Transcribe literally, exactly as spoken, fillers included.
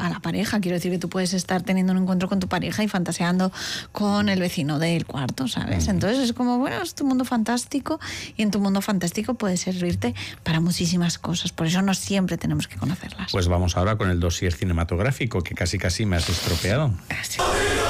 a la pareja. Quiero decir que tú puedes estar teniendo un encuentro con tu pareja y fantaseando con el vecino del cuarto, ¿sabes? Entonces es como, bueno, es tu mundo fantástico y en tu mundo fantástico puede servirte para muchísimas cosas. Por eso no siempre tenemos que conocerlas. Pues vamos ahora con el dossier cinematográfico que casi casi me has estropeado. Gracias.